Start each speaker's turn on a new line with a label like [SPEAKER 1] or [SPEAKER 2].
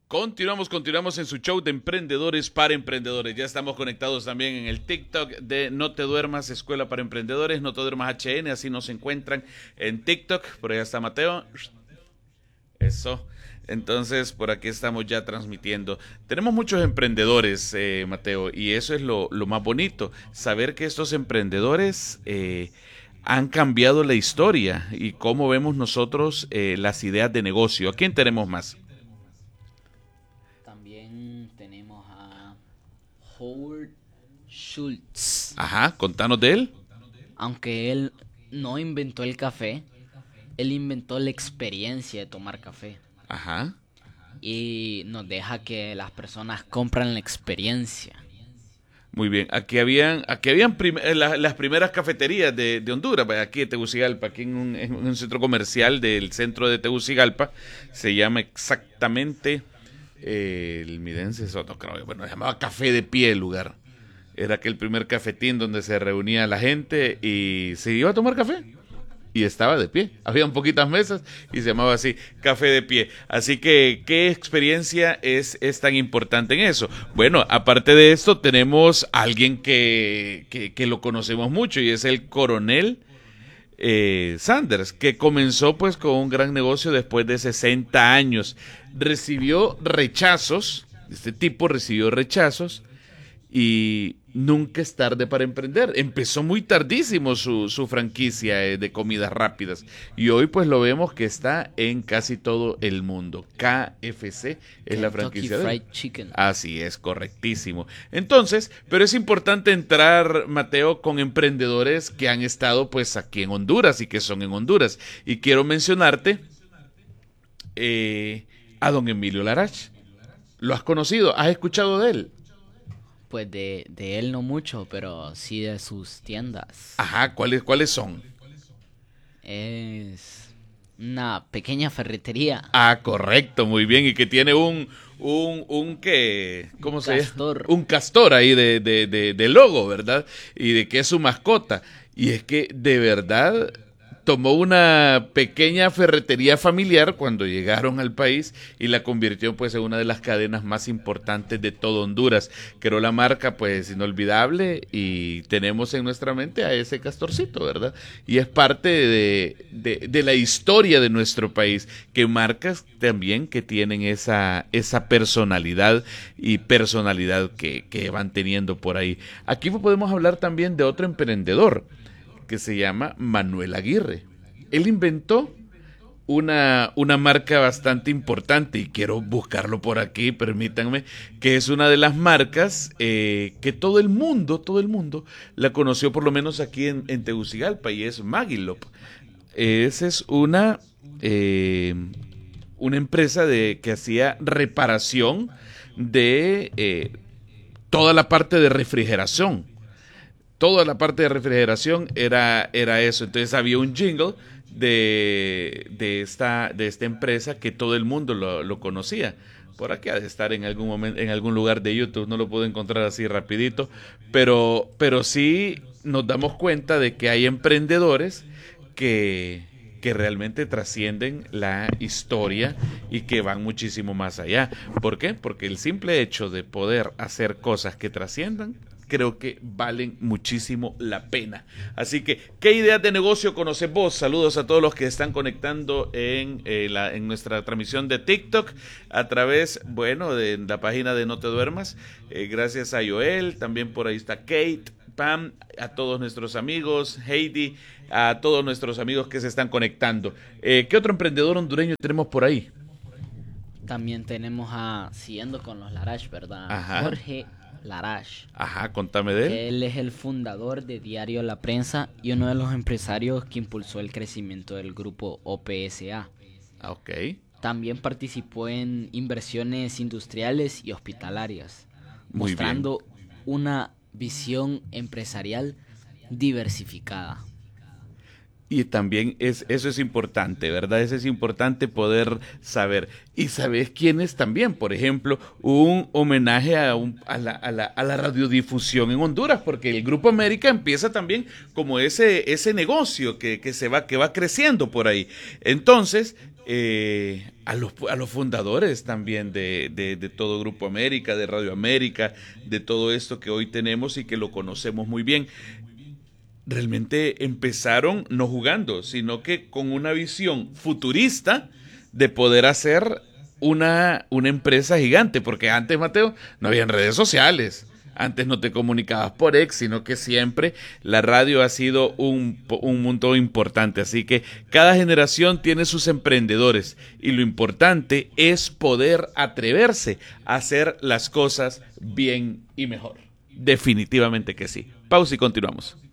[SPEAKER 1] Continuamos en su show de Emprendedores para Emprendedores. Ya estamos conectados también en el TikTok de No Te Duermas, Escuela para Emprendedores, No Te Duermas HN, así nos encuentran en TikTok. Por allá está Mateo. Eso. Entonces, por aquí estamos ya transmitiendo. Tenemos muchos emprendedores, Mateo, y eso es lo más bonito, saber que estos emprendedores han cambiado la historia y cómo vemos nosotros las ideas de negocio. ¿A quién tenemos más?
[SPEAKER 2] También tenemos a Howard Schultz.
[SPEAKER 1] Ajá, contanos de él.
[SPEAKER 2] Aunque él no inventó el café, él inventó la experiencia de tomar café.
[SPEAKER 1] Ajá.
[SPEAKER 2] Y nos deja que las personas compran la experiencia.
[SPEAKER 1] Muy bien. Aquí habían las primeras cafeterías de Honduras, aquí de Tegucigalpa, aquí en un centro comercial del centro de Tegucigalpa. Se llama exactamente el Midense Soto, creo. Bueno, se llamaba Café de Pie el lugar. Era aquel primer cafetín donde se reunía la gente y se iba a tomar café. Y estaba de pie. Habían poquitas mesas y se llamaba así, Café de Pie. Así que, ¿qué experiencia es tan importante en eso? Bueno, aparte de esto, tenemos a alguien que lo conocemos mucho y es el coronel Sanders, que comenzó pues con un gran negocio después de 60 años. Recibió rechazos, este tipo recibió rechazos y nunca es tarde para emprender. Empezó muy tardísimo su franquicia de comidas rápidas y hoy pues lo vemos que está en casi todo el mundo. KFC es la franquicia de
[SPEAKER 2] Fried Chicken.
[SPEAKER 1] Así es, correctísimo. Entonces, pero es importante entrar, Mateo, con emprendedores que han estado pues aquí en Honduras y que son en Honduras. Y quiero mencionarte a don Emilio Larach. ¿Lo has conocido? ¿Has escuchado de él?
[SPEAKER 2] Pues de él no mucho, pero sí de sus tiendas.
[SPEAKER 1] Ajá, ¿cuáles son?
[SPEAKER 2] Es una pequeña ferretería.
[SPEAKER 1] Ah, correcto, muy bien. Y que tiene un ¿qué? ¿Cómo se llama? Un castor ahí de logo, ¿verdad? Y de que es su mascota. Y es que de verdad tomó una pequeña ferretería familiar cuando llegaron al país y la convirtió pues en una de las cadenas más importantes de todo Honduras. Creó la marca pues inolvidable y tenemos en nuestra mente a ese castorcito, ¿verdad? Y es parte de la historia de nuestro país, que marcas también que tienen esa personalidad y personalidad que van teniendo por ahí. Aquí podemos hablar también de otro emprendedor que se llama Manuel Aguirre. Él inventó una marca bastante importante y quiero buscarlo por aquí, permítanme, que es una de las marcas que todo el mundo la conoció, por lo menos aquí en Tegucigalpa, y es Magilop. Esa es una empresa que hacía reparación de toda la parte de refrigeración. Toda la parte de refrigeración era eso. Entonces había un jingle de esta empresa que todo el mundo lo conocía. Por aquí ha de estar en algún momento, en algún lugar de YouTube, no lo puedo encontrar así rapidito, pero sí nos damos cuenta de que hay emprendedores que realmente trascienden la historia y que van muchísimo más allá. ¿Por qué? Porque el simple hecho de poder hacer cosas que trasciendan creo que valen muchísimo la pena. Así que, ¿qué ideas de negocio conoces vos? Saludos a todos los que están conectando en nuestra transmisión de TikTok a través, de la página de No Te Duermas. Gracias a Joel, también por ahí está Kate, Pam, a todos nuestros amigos, Heidi, a todos nuestros amigos que se están conectando. ¿Qué otro emprendedor hondureño tenemos por ahí?
[SPEAKER 2] También tenemos siguiendo con los Larach, ¿verdad?
[SPEAKER 1] Ajá.
[SPEAKER 2] Jorge Larach.
[SPEAKER 1] Ajá, contame de él.
[SPEAKER 2] Él es el fundador de Diario La Prensa y uno de los empresarios que impulsó el crecimiento del grupo OPSA.
[SPEAKER 1] Ok.
[SPEAKER 2] También participó en inversiones industriales y hospitalarias,
[SPEAKER 1] Muy
[SPEAKER 2] mostrando
[SPEAKER 1] bien.
[SPEAKER 2] una visión empresarial diversificada.
[SPEAKER 1] Y también eso es importante, ¿verdad? Eso es importante poder saber. Y ¿sabes quiénes también? Por ejemplo, un homenaje a la radiodifusión en Honduras, porque el Grupo América empieza también como ese negocio que va creciendo por ahí. Entonces, a los fundadores también de todo Grupo América, de Radio América, de todo esto que hoy tenemos y que lo conocemos muy bien. Realmente empezaron no jugando, sino que con una visión futurista de poder hacer una empresa gigante, porque antes, Mateo, no habían redes sociales. Antes no te comunicabas por ex, sino que siempre la radio ha sido un mundo importante. Así que cada generación tiene sus emprendedores y lo importante es poder atreverse a hacer las cosas bien y mejor. Definitivamente que sí. Pausa y continuamos.